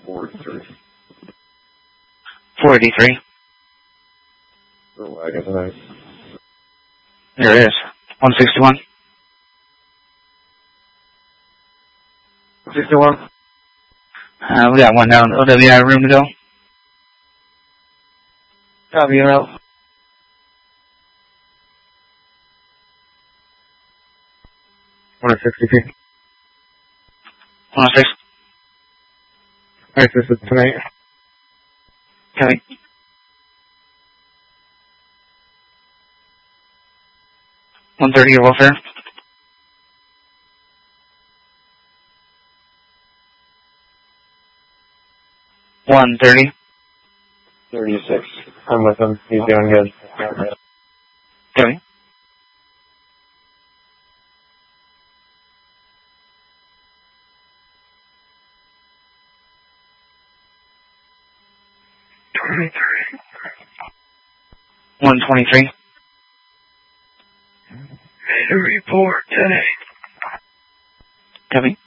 483. 483. The wagon tonight. There it is. 161. 61. We got one down. OWI room to go. Copy, you're out. 160 feet. 106. Alright, this is tonight. Copy. $130 your welfare. $130. 36. I'm with him. He's doing good. Copy. $123. Report today. Copy.